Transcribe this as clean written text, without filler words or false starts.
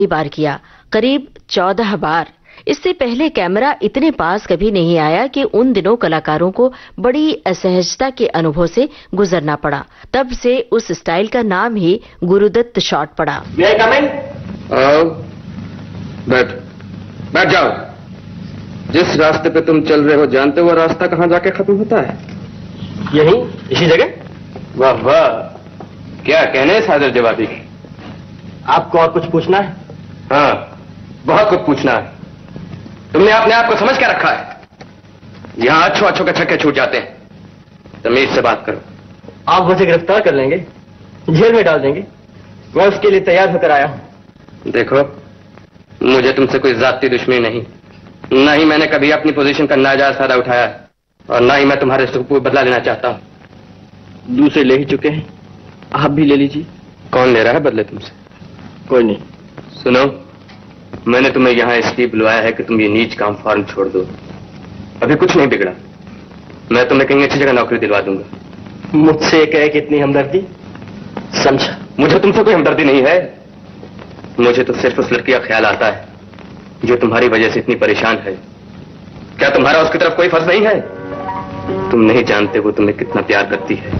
बार किया, करीब 14 बार। इससे पहले कैमरा इतने पास कभी नहीं आया कि उन दिनों कलाकारों को बड़ी असहजता के अनुभव से गुजरना पड़ा। तब से उस स्टाइल का नाम ही गुरुदत्त शॉट पड़ा। बैठ जाओ। जिस रास्ते पे तुम चल रहे हो जानते हो वो रास्ता कहाँ जाके खत्म होता है? यही, इसी जगह। वाह वाह, क्या कहने हैं सादर जवाबी। आपको और कुछ पूछना है? हाँ, बहुत कुछ पूछना है। तुमने अपने आप को समझ क्या रखा है? यहाँ अच्छों के छक्के छूट जाते हैं। तमीज से बात करो। आप मुझे गिरफ्तार कर लेंगे, जेल में डाल देंगे, मैं उसके लिए तैयार होकर आया हूँ। देखो, मुझे तुमसे कोई जाती दुश्मनी नहीं, न ही मैंने कभी अपनी पोजीशन का नाजायज फायदा उठाया है, और न ही मैं तुम्हारे से कोई बदला लेना चाहता हूँ। दूसरे ले ही चुके हैं, आप भी ले लीजिए। कौन ले रहा है बदले तुमसे? कोई नहीं। सुनो, मैंने तुम्हें यहाँ इसलिए बुलवाया है कि तुम ये नीच काम फौरन छोड़ दो। अभी कुछ नहीं बिगड़ा, मैं तुम्हें कहीं अच्छी जगह नौकरी दिलवा दूंगा। मुझसे कहे कि इतनी हमदर्दी? समझा, मुझे तुमसे कोई हमदर्दी नहीं है। मुझे तो सिर्फ उस लड़की का ख्याल आता है जो तुम्हारी वजह से इतनी परेशान है। क्या तुम्हारा उसकी तरफ कोई फर्ज नहीं है? तुम नहीं जानते वो तुम्हें कितना प्यार करती है।